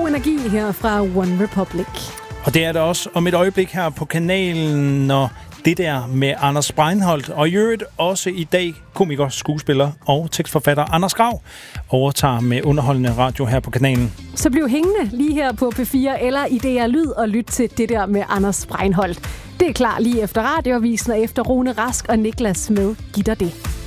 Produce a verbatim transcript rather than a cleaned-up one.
energi her fra One Republic. Og det er det også om et øjeblik her på kanalen, når det der med Anders Breinholt, og i øvrigt også i dag komiker, skuespiller og tekstforfatter Anders Grav overtager med underholdende radio her på kanalen. Så bliv hængende lige her på P fire eller i D R Lyd og lyt til det der med Anders Breinholt. Det er klar lige efter radioavisen og efter Rune Rask og Niklas med Gitter det.